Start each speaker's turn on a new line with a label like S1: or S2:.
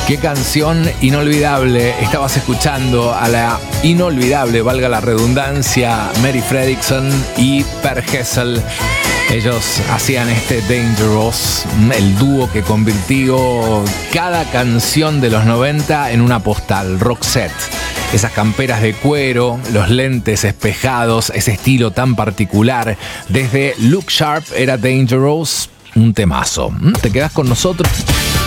S1: Qué canción inolvidable. Estabas escuchando a la inolvidable, valga la redundancia, Mary Fredriksson y Per Gessle. Ellos hacían este Dangerous, el dúo que convirtió cada canción de los 90 en una postal, Roxette. Esas camperas de cuero, los lentes espejados, ese estilo tan particular. Desde Look Sharp era Dangerous, un temazo. ¿Te quedás con nosotros?